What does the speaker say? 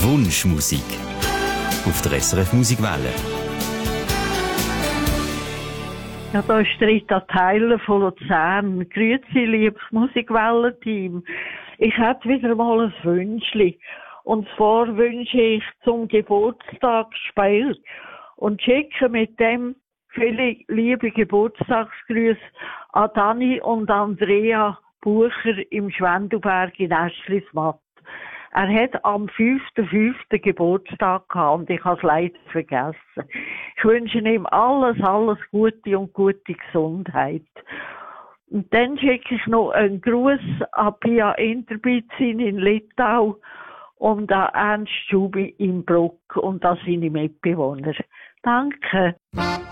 Wunschmusik auf der SRF Musikwelle. Ja, da ist Rita Theiler von Luzern. Grüezi, liebes Musikwellen-Team. Ich hätte wieder mal ein Wünschli. Und zwar wünsche ich zum Geburtstag Spiel und schicke mit dem viele liebe Geburtstagsgrüße an Dani und Andrea Bucher im Schwendelberg in Eschlismatt. Er hat am 5.5. Geburtstag gehabt und ich habe es leider vergessen. Ich wünsche ihm alles Gute und gute Gesundheit. Und dann schicke ich noch einen Gruß an Pia Interbizin in Littau und an Ernst Schubi in Bruck und an seine Mitbewohner. Danke.